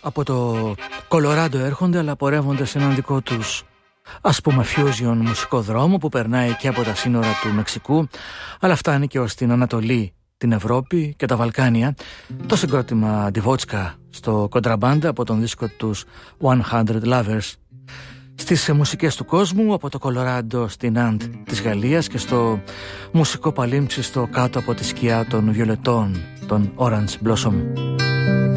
από το Κολοράντο έρχονται, αλλά πορεύονται σε έναν δικό τους, ας πούμε, fusion μουσικό δρόμο που περνάει και από τα σύνορα του Μεξικού, αλλά φτάνει και ως την Ανατολή, την Ευρώπη και τα Βαλκάνια. Το συγκρότημα Divochka στο Contraband από τον δίσκο τους 100 Lovers. Στις μουσικές του κόσμου, από το Κολοράντο στην Αντ της Γαλλίας και στο μουσικό παλίμψιστο κάτω από τη σκιά των βιολετών, των Orange Blossom.